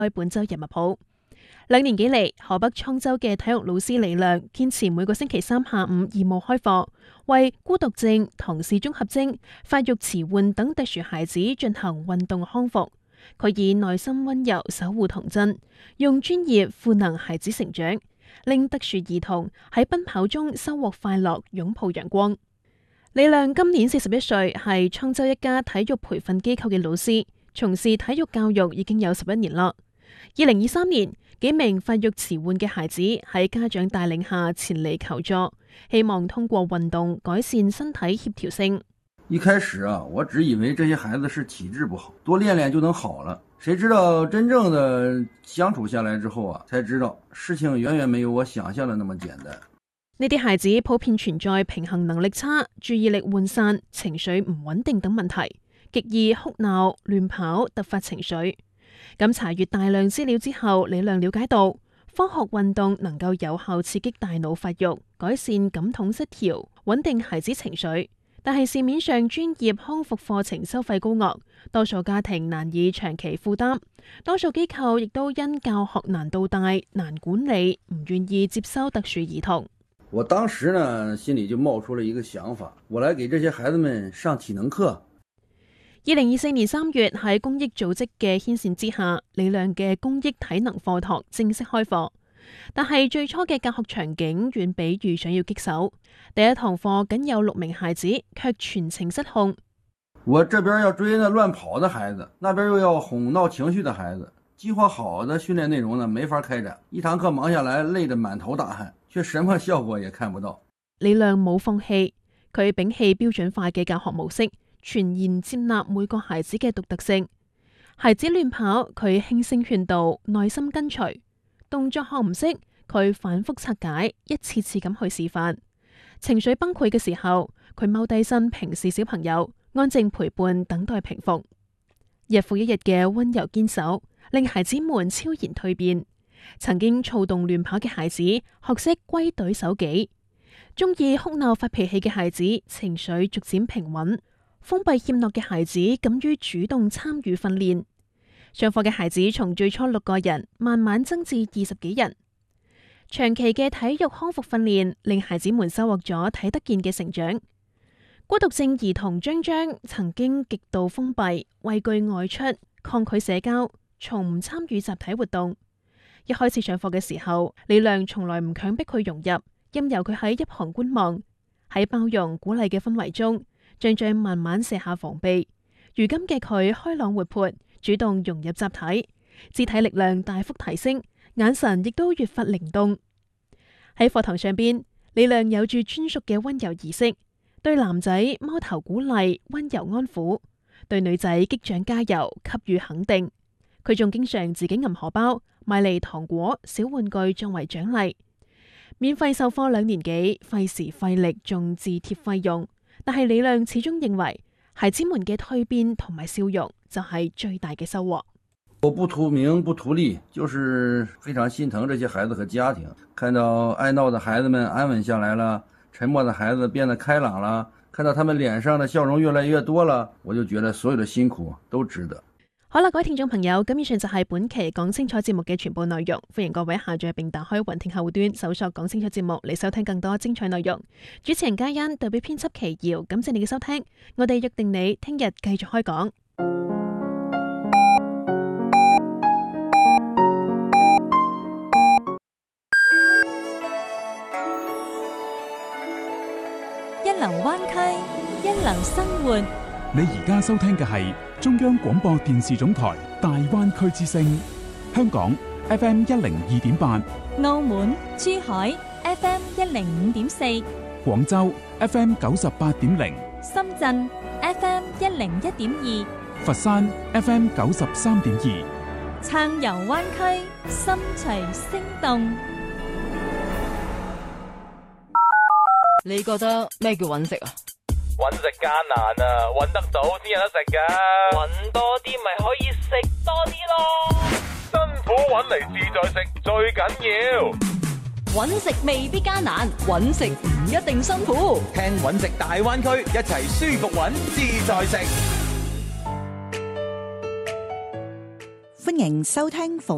本周日物譜。2年幾嚟，河北滄州嘅體育老師李亮堅持每個星期三下午義務開課，為孤獨症、唐氏綜合徵、發育遲緩等特殊孩子進行運動康復。佢以內心溫柔守護童真，用專業賦能孩子成長，令特殊兒童喺奔跑中收穫快樂，擁抱陽光。李亮今年41歲，係滄州一家體育培訓機構嘅老師，從事體育教育已經有11年啦。2023年，幾名發育遲緩嘅孩子喺家長帶領下前嚟求助，希望通過運動改善身體協調性。 一開始我只以為這些孩子是體質不好，多練練就能好了。誰知道真正的相處下來之後才知道事情遠遠沒有我想象的那麼簡單。 呢啲孩子普遍存在平衡能力差、注意力渙散、情緒唔穩定等問題，極易哭鬧、亂跑、突發情緒。咁查閱大量資料之後，李亮了解到科學運動能夠有效刺激大腦發育，改善感統失調，穩定孩子情緒。但係市面上專業康復課程收費高昂，多數家庭難以長期負擔，多數機構亦都因教學難度大、難管理，唔願意接收特殊兒童。 我當時呢，心裏就冒出了一個想法，我來給這些孩子們上體能課。 2024年3月，喺公益組織嘅牽線之下，李亮嘅公益體能課堂正式開課。但係最初嘅教學場景遠比預想要棘手。第一堂課僅有6名孩子，卻全程失控。 我這邊要追那亂跑的孩子，那邊又要哄鬧情緒的孩子，計劃好的訓練內容呢，沒法開展。一堂課忙下來，累得滿頭大汗，卻什麼效果也看不到。 李亮冇放棄，佢摒棄標準化嘅教學模式，全然接納每個孩子嘅獨特性。孩子亂跑，佢輕聲勸導，耐心跟隨；動作學唔識，佢反覆拆解，一次次咁去示範。情緒崩潰嘅時候，佢踎低身平視小朋友，安靜陪伴，等待平復。日復一日嘅溫柔堅守，令孩子們超然蛻變。曾經躁動亂跑嘅孩子學識歸隊守己，中意哭鬧發脾氣嘅孩子情緒逐漸平穩，封閉怯懦嘅孩子敢於主動參與訓練。上課嘅孩子從最初6個人慢慢增至20幾人。長期嘅體育康復訓練令孩子們收穫咗睇得見嘅成長。孤獨症兒童張張曾經極度封閉，畏懼外出，抗拒社交，從唔參與集體活動。一開始上課嘅時候，李亮從來唔強迫佢融入，任由佢喺一旁觀望。喺包容鼓勵嘅氛圍中，張張慢慢卸下防備。如今嘅佢開朗活潑，主動融入集體，肢體力量大幅提升，眼神亦都越發靈動。喺課堂上邊，李亮有住專屬嘅溫柔儀式，對男仔摸頭鼓勵、溫柔安撫，對女仔擊掌加油、給予肯定。佢仲經常自己揞荷包買嚟糖果、小玩具作為獎勵。免費授課2年幾，費時費力，仲自貼費用。但係李亮始終認為，孩子們嘅蛻變同埋笑容就係最大嘅收穫。 我不圖名不圖利，就是非常心疼這些孩子和家庭。看到愛鬧的孩子們安穩下來了，沉默的孩子變得開朗了，看到他們臉上的笑容越來越多了，我就覺得所有的辛苦都值得。 好啦，各位聽眾朋友，咁以上就係本期講清楚節目嘅全部內容。歡迎各位下載並打開雲聽客戶端，搜索講清楚節目嚟收聽更多精彩內容。主持人嘉欣，代表編輯奇瑤，感謝你嘅收聽。我哋約定你聽日繼續開講。 一流灣區，一流生活。 你而家收聽嘅係中央廣播電視總台大灣區之聲，香港 FM 102.8， 澳門、珠海 FM 105.4， 廣州 FM 98.0， 深圳 FM 101.2， 佛山 FM 93.2， 暢遊灣區，心隨聲動。 你覺得咩叫揾食啊？ 揾食艱難啊，揾得到先有得食噶。揾多啲咪可以食多啲咯。辛苦揾嚟自在食最緊要。 揾食未必艱難，揾食唔一定辛苦。 聽揾食大灣區，一齊舒服揾自在食。 歡迎收聽